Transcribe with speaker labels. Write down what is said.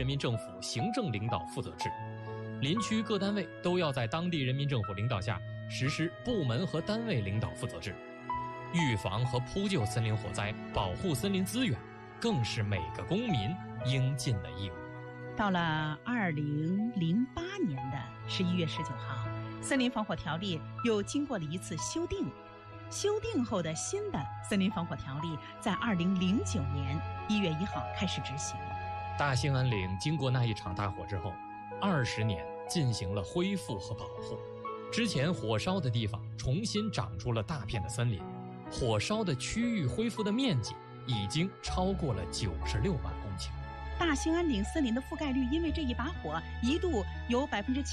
Speaker 1: 人民政府行政领导负责制，林区各单位都要在当地人民政府领导下实施部门和单位领导负责制。预防和扑救森林火灾，保护森林资源，更是每个公民应尽的义务。
Speaker 2: 到了2008年的11月19号，森林防火条例又经过了一次修订。修订后的新的森林防火条例在2009年1月1号开始执行。
Speaker 1: 大兴安岭经过那一场大火之后，20年进行了恢复和保护。之前火烧的地方重新长出了大片的森林，火烧的区域恢复的面积已经超过了96万公顷。
Speaker 2: 大兴安岭森林的覆盖率因为这一把火一度由